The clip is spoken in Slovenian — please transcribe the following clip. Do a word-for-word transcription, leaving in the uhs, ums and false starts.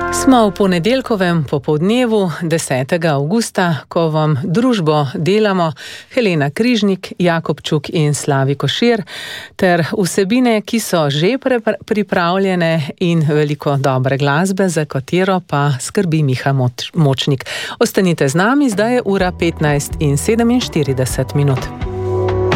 Smo v ponedeljkovem popoldnevu desetega avgusta, ko vam družbo delamo Helena Križnik, Jakob Čuk in Slavi Košir, ter vsebine, ki so že pripravljene in veliko dobre glasbe, za katero pa skrbi Miha Močnik. Ostanite z nami, zdaj je ura petnajst in sedeminštirideset minut.